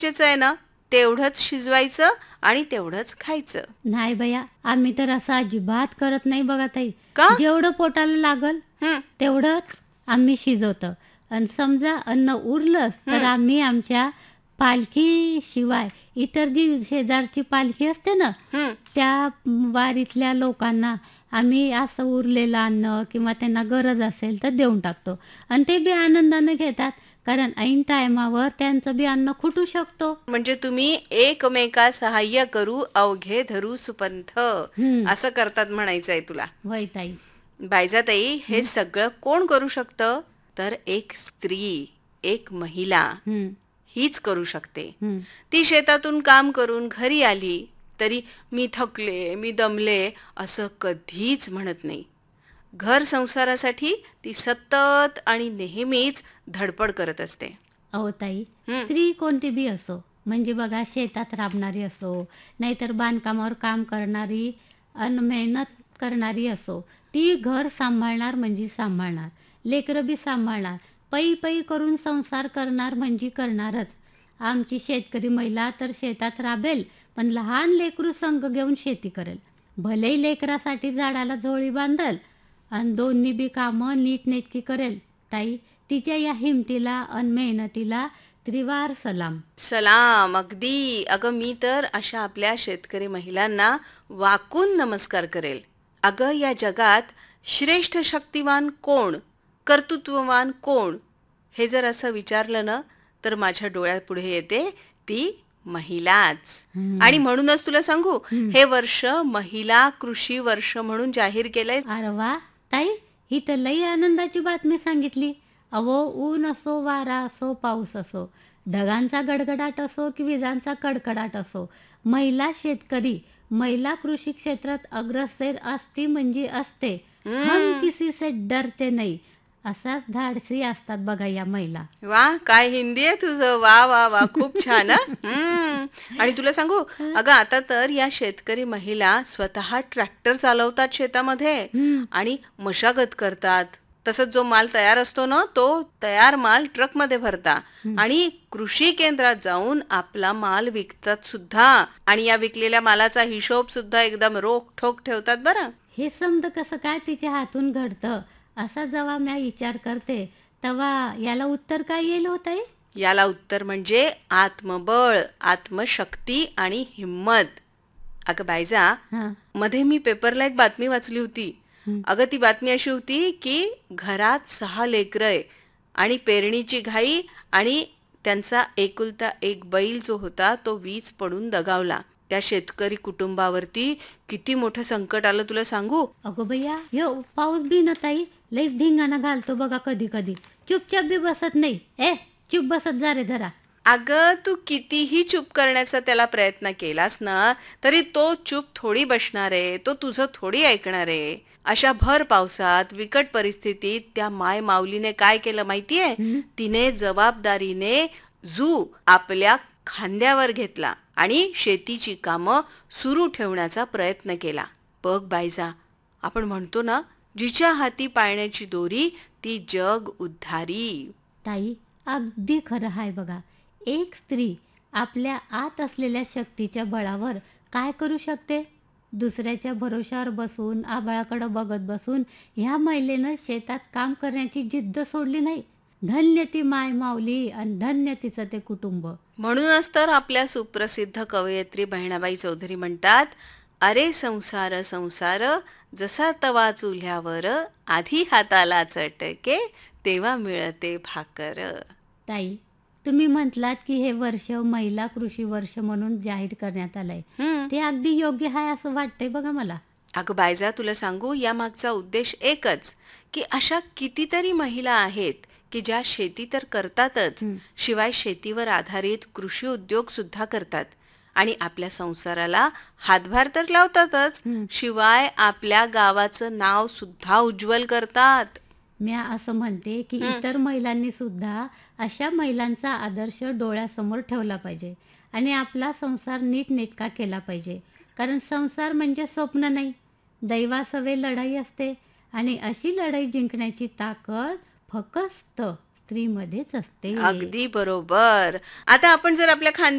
गरजेचं आहे ना तेवढंच शिजवायचं आणि तेवढंच खायचं. नाही बया, आम्ही तर असं अजिबात करत नाही बघा ताई. का? जेवढं पोटाला लागल हं, तेवढंच आम्ही शिजवतो. आणि समजा अन्न उरलं तर हं, आम्ही आमच्या पालखीशिवाय इतर जी शेजारची पालखी असते ना, हं. त्या वारीतल्या लोकांना आम्ही असं उरलेलं अन्न किंवा त्यांना गरज असेल तर देऊन टाकतो. आणि ते बी आनंदाने घेतात, कारण ऐन टायमावर त्यांचं बी अन्न खुटू शकतो. म्हणजे तुम्ही एकमेका सहाय्य करू अवघे धरू सुपंथ हं. असं करतात म्हणायचंय तुला. होय ताई. बायजाताई, हे हं, सगळं कोण करू शकतं? तर एक स्त्री, एक महिला हं, हीच करू शकते. हं. ती शेतातून काम करून घरी आली तरी मी थकले, मी दमले असं कधीच म्हणत नाही. घर संसारासाठी ती सतत आणि नेहमीच धडपड करत असते. अहो ताई, हं, स्त्री कोणती बी असो, म्हणजे बघा शेतात राबणारी असो, नाहीतर बांधकामावर काम करणारी अन मेहनत करणारी असो, ती घर सांभाळणार म्हणजे सांभाळणार, लेकरं बी सांभाळणार, पै पै करून संसार करणार म्हणजे करणारच. आमची शेतकरी महिला तर शेतात राबेल, पण लहान लेकरू संग घेऊन शेती करेल. भलेही लेकरासाठी झाडाला झोळी बांधल आणि दोन्ही बी कामं नीटनेटकी करेल. ताई, तिच्या या हिमतीला अन मेहनतीला त्रिवार सलाम. सलाम. अगदी. अगं, मी तर अशा आपल्या शेतकरी महिलांना वाकून नमस्कार करेल. अगं, या जगात श्रेष्ठ शक्तिवान कोण, कर्तृत्ववान कोण, हे जर असं विचारलं ना तर माझ्या डोळ्यापुढे येते ती महिलाच. आणि हं, म्हणूनच तुला सांगू, हं. हे वर्ष महिला कृषी वर्ष म्हणून जाहीर केलंय. अरे वा, ताई, ही तर लई आनंदाची बातमी सांगितली. अहो, ऊन असो, वारा असो, पाऊस असो, ढगांचा गडगडाट असो की विजांचा कडकडाट असो, महिला शेतकरी, महिला कृषी क्षेत्रात अग्रेसर असती म्हणजे असते. हम हम्म. किसी से डरते नाही. असाच धाडसी असतात बघा या महिला. वा, काय हिंदी आहे तुझं. वा वा वा, खूप छान. आणि तुला सांगू, हं, अगं आता तर या शेतकरी महिला स्वतः ट्रॅक्टर चालवतात शेतामध्ये हं, आणि मशागत करतात. तसंच जो माल तयार असतो ना तो तयार माल ट्रकमध्ये भरता हं. आणि कृषी केंद्रात जाऊन आपला माल विकतात सुद्धा. आणि या विकलेल्या मालाचा हिशोब सुद्धा एकदम रोखठोक ठेवतात बरं. हे समज कसं काय तिच्या हातून घडतं, असा जेव्हा मी विचार करते, तेव्हा याला उत्तर काय येईल हो ताई? याला उत्तर म्हणजे आत्मबळ, आत्मशक्ती आणि हिम्मत. अगं बायजा, हां. मध्ये मी पेपरला एक बातमी वाचली होती. हं. अगं, ती बातमी अशी होती की घरात 6 लेकरं आहे आणि पेरणीची घाई आणि त्यांचा एकुलता एक बैल जो होता तो वीज पडून दगावला. त्या शेतकरी कुटुंबावरती किती मोठं संकट आलं तुला सांगू. अगं बया, ह्यो पाऊस बी ना ताई लईच धिंगाणा घालतो बघा कधी कधी. चुपचाप बी बसत नाही. चुप बसत जा रे जरा. अगं, तू कितीही चूप करण्याचा त्याला प्रयत्न केलास ना तरी तो चूप थोडी बसणार आहे, तो तुझं थोडी ऐकणार आहे. अशा भर पावसात बिकट परिस्थितीत त्या माय माऊलीने काय केलं माहितीये? हं. तिने जबाबदारीने झू आपल्या खांद्यावर घेतला आणि शेतीची कामं सुरू ठेवण्याचा प्रयत्न केला. बघ बायजा, आपण म्हणतो ना, जिच्या हाती पाळण्याची दोरी ती जग उद्धारी. ताई, अगदी खरं आहे बघा. एक स्त्री आपल्या आत असलेल्या शक्तीच्या बळावर काय करू शकते? दुसऱ्याच्या भरोश्यावर बसून, आभाळाकडं बघत बसून ह्या महिलेनं शेतात काम करण्याची जिद्द सोडली नाही. धन्य ती माय माऊली आणि धन्य तिचं ते कुटुंब. म्हणूनच तर आपल्या सुप्रसिद्ध कवयित्री बहिणाबाई चौधरी म्हणतात, अरे संसार संसार जसा तवा चुल्ह्यावर, आधी हाताला चटके तेव्हा मिळते भाकर. ताई, तुम्ही म्हटलात की हे वर्ष महिला कृषी वर्ष म्हणून जाहीर करण्यात आलंय. हम्म. ते अगदी योग्य आहे असं वाटतंय बघा मला. अगं बायजा, तुला सांगू, या मागचा उद्देश एकच की अशा कितीतरी महिला आहेत की ज्या शेती तर करतातच, हं, शिवाय शेतीवर आधारित कृषी उद्योग सुद्धा करतात आणि आपल्या संसाराला हातभार तर लावतातच, हं. शिवाय आपल्या गावाचं नाव सुद्धा उज्ज्वल करतात. मी असं म्हणते की हं, इतर महिलांनी सुद्धा अशा महिलांचा आदर्श डोळ्यासमोर ठेवला पाहिजे आणि आपला संसार नीटनेटका केला पाहिजे. कारण संसार म्हणजे स्वप्न नाही, दैवासवे लढाई असते आणि अशी लढाई जिंकण्याची ताकद फक्त स्त्रीमध्येच असते. अगदी बरोबर. आता आपण जर आपल्या